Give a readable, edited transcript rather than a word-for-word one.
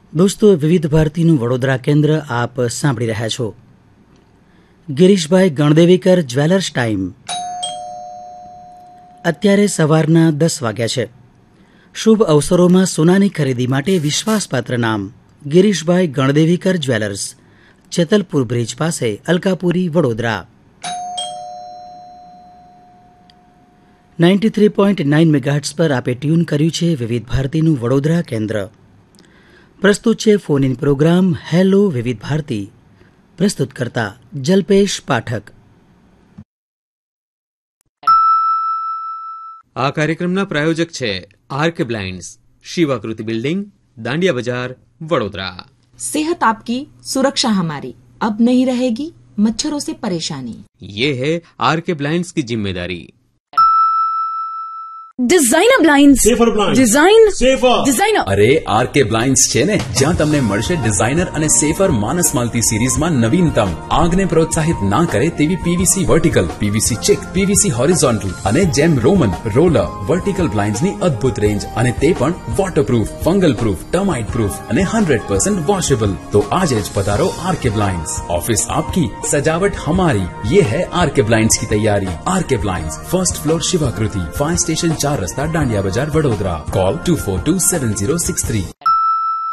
દોસ્તો, વિવિધ ભારતીનું વડોદરા કેન્દ્ર આપ સાંભળી રહ્યા છો. Girishbhai ગણદેવીકર jewellers time. અત્યારે સવારના 10 વાગ્યા છે. શુભ અવસરોમાં સોનાની ખરીદી માટે વિશ્વાસપાત્ર નામ ગિરીશભાઈ ગણદેવીકર જ્વેલર્સ, ચેતલપુર બ્રિજ પાસે, અલકાપુરી, વડોદરા. 93.9 મેગાહર્ટ્ઝ પર આપે ટ્યુન કર્યું છે વિવિધ ભારતીનું વડોદરા કેન્દ્ર. પ્રસ્તુત છે ફોન ઇન પ્રોગ્રામ હેલો વિવિધ ભારતી. પ્રસ્તુત કરતા જલ્પેશ પાઠક. આ કાર્યક્રમના પ્રાયોજક છે આરકે બ્લાઇન્ડ્સ, શિવાકૃતિ બિલ્ડિંગ, દાંડિયા બજાર, વડોદરા. सेहत आपकी सुरक्षा हमारी, अब नहीं रहेगी मच्छरों से परेशानी. ये है आरके ब्लाइंड्स की जिम्मेदारी. Designer blinds, safer blinds, design safer designer. અરે આરકે બ્લાઇન્ડ્સ છે ને, જ્યાં તમને મળશે ડિઝાઇનર અને સેફર માનસ માલતી સિરીઝમાં નવીનતમ, આગને પ્રોત્સાહિત ના કરે તેવી PVC vertical, PVC check, PVC horizontal અને જેમ રોમન, રોલર, વર્ટિકલ બ્લાઇન્ડ્સની અદ્ભુત રેન્જ, અને તે પણ waterproof, fungal proof, termite proof અને 100% વોશેબલ. તો આજે જ પધારો આરકે બ્લાઇન્ડ્સ. ઓફિસ આપકી, સજાવટ હમારી. ये है आरके ब्लाइंड्स की तैयारी. R K blinds, first floor, शिवाकृति, fire station 4 रस्ता, डांडिया बाजार, वडोदरा. कॉल 242706 3.